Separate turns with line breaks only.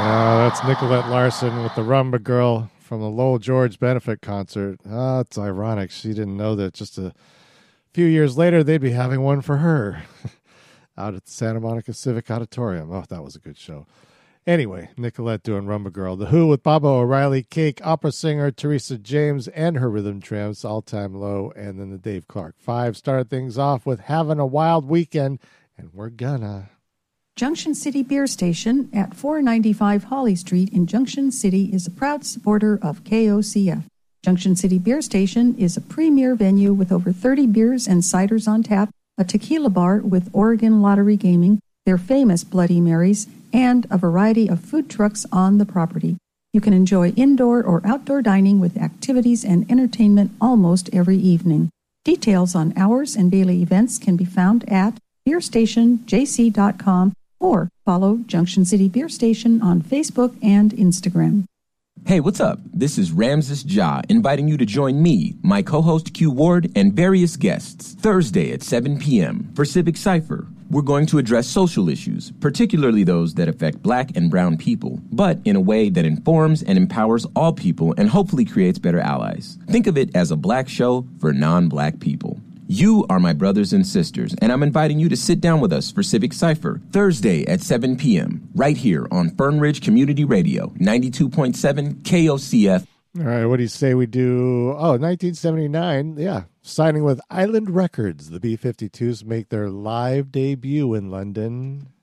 That's Nicolette Larson with the Rumba Girl from the Lowell George benefit concert. It's ironic. She didn't know that just a few years later they'd be having one for her out at the Santa Monica Civic Auditorium. Oh, that was a good show. Anyway, Nicolette doing Rumba Girl. The Who with Baba O'Reilly, Cake, opera singer Teresa James and her Rhythm Tramps, All Time Low, and then the Dave Clark 5 started things off with Having a Wild Weekend, and we're gonna.
Junction City Beer Station at 495 Holly Street in Junction City is a proud supporter of KOCF. Junction City Beer Station is a premier venue with over 30 beers and ciders on tap, a tequila bar with Oregon Lottery Gaming, their famous Bloody Marys, and a variety of food trucks on the property. You can enjoy indoor or outdoor dining with activities and entertainment almost every evening. Details on hours and daily events can be found at beerstationjc.com or follow Junction City Beer Station on Facebook and Instagram.
Hey, what's up? This is Ramses Ja, inviting you to join me, my co-host Q Ward, and various guests Thursday at 7 p.m. for Civic Cypher. We're going to address social issues, particularly those that affect Black and brown people, but in a way that informs and empowers all people and hopefully creates better allies. Think of it as a Black show for non-Black people. You are my brothers and sisters, and I'm inviting you to sit down with us for Civic Cypher, Thursday at 7 p.m., right here on Fern Ridge Community Radio, 92.7 KOCF.
All right, what do you say we do? 1979, yeah. Signing with Island Records, the B-52s make their live debut in London.